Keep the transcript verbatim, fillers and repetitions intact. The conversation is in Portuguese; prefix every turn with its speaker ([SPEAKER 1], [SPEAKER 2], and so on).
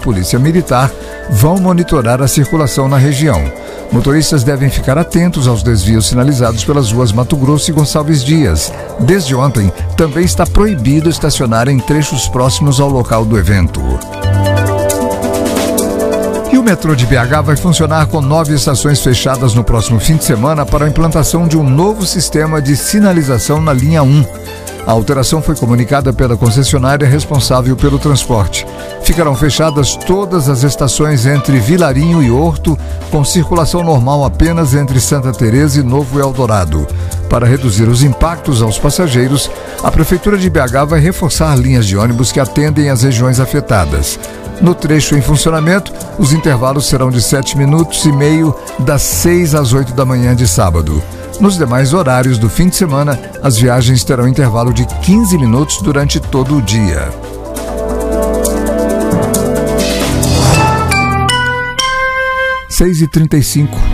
[SPEAKER 1] Polícia Militar vão monitorar a circulação na região. Motoristas devem ficar atentos aos desvios sinalizados pelas ruas Mato Grosso e Gonçalves Dias. Desde ontem, também está proibido estacionar em trechos próximos ao local do evento. E o metrô de B H vai funcionar com nove estações fechadas no próximo fim de semana para a implantação de um novo sistema de sinalização na linha um. A alteração foi comunicada pela concessionária responsável pelo transporte. Ficarão fechadas todas as estações entre Vilarinho e Horto, com circulação normal apenas entre Santa Teresa e Novo Eldorado. Para reduzir os impactos aos passageiros, a Prefeitura de B H vai reforçar linhas de ônibus que atendem as regiões afetadas. No trecho em funcionamento, os intervalos serão de sete minutos e meio, das seis às oito da manhã de sábado. Nos demais horários do fim de semana, as viagens terão intervalo de quinze minutos durante todo o dia. seis e trinta e cinco.